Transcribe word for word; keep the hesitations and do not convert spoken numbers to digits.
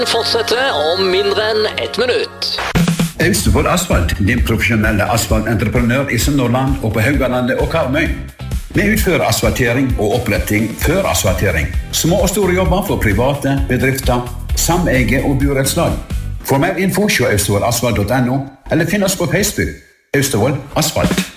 Fortsetter om mindre enn ett minutt. Austevoll Asfalt, din profesjonelle asfaltentreprenør i Sunnhordland og på Haugalandet og Karmøy. Vi utfører asfaltering og oppretting før asfaltering. Små og store jobber for private, bedrifter, sameie og burettslag. For mer info se austevoll asfalt punktum no eller finn oss på Facebook. Austevoll Asfalt.